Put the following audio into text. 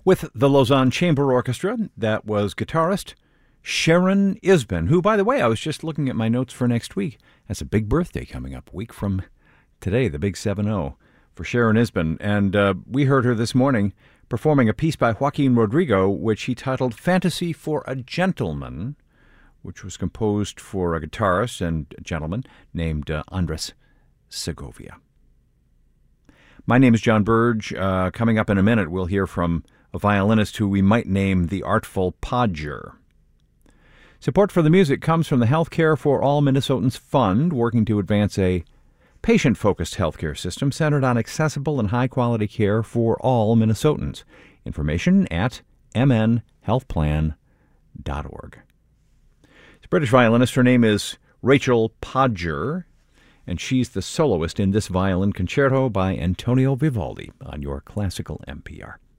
With the Lausanne Chamber Orchestra, that was guitarist Sharon Isbin, who, by the way, I was just looking at my notes for next week. Has a big birthday coming up, a week from today, the big 7-0 for Sharon Isbin. And we heard her this morning performing a piece by Joaquin Rodrigo, which he titled Fantasy for a Gentleman, which was composed for a guitarist and a gentleman named Andres Segovia. My name is John Burge. Coming up in a minute, we'll hear from a violinist who we might name the Artful Podger. Support for the music comes from the Healthcare for All Minnesotans Fund, working to advance a patient-focused healthcare system centered on accessible and high-quality care for all Minnesotans. Information at mnhealthplan.org. This British violinist, her name is Rachel Podger, and she's the soloist in this violin concerto by Antonio Vivaldi on your classical NPR.